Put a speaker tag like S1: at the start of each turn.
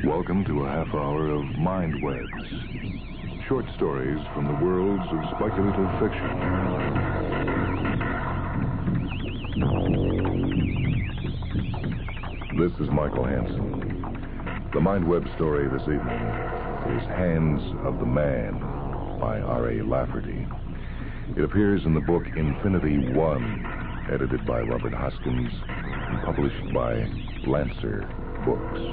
S1: Welcome to a half hour of Mind Webs. Short stories from the worlds of speculative fiction. This is Michael Hansen. The Mind Web story this evening is Hands of the Man by R.A. Lafferty. It appears in the book Infinity One, edited by Robert Hoskins and published by Lancer Books.